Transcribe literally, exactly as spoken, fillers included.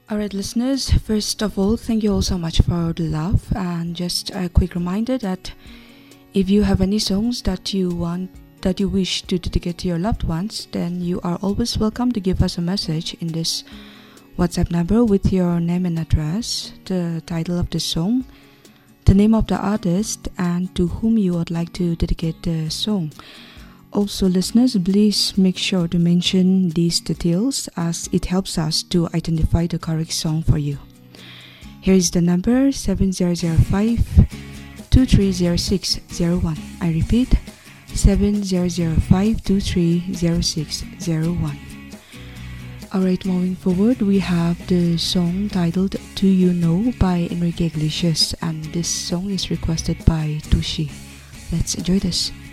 Alright, listeners, first of all, thank you all so much for the love. And just a quick reminder that if you have any songs that you want, that you wish to dedicate to your loved ones, then you are always welcome to give us a message in this WhatsApp number with your name and address, the title of the song, the name of the artist, and to whom you would like to dedicate the song. Also, listeners, please make sure to mention these details as it helps us to identify the correct song for you. Here is the number seven zero zero five, two three zero six zero one. I repeat, seven zero zero five, two three zero six zero one. Alright, moving forward, we have the song titled Do You Know by Enrique Iglesias, and this song is requested by Tushi. Let's enjoy this.